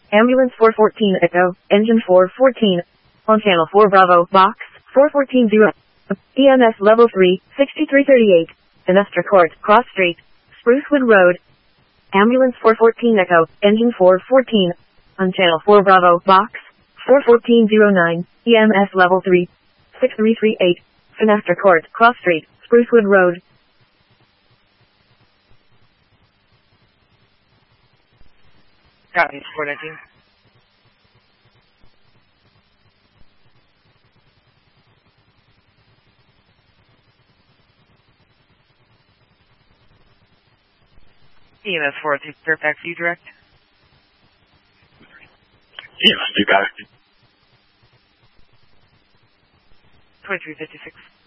Ambulance 414 Echo, Engine 414. On Channel 4 Bravo, Box 4140. EMS Level 3, 6338. Fenestra Court, Cross Street, Sprucewood Road. Ambulance 414 Echo, Engine 414. On Channel 4 Bravo, Box 41409. EMS Level 3, 6338. Fenestra Court, Cross Street, Sprucewood Road. Copy, 419. EMS 402, Fairfax View Direct. EMS 2 back. 2356.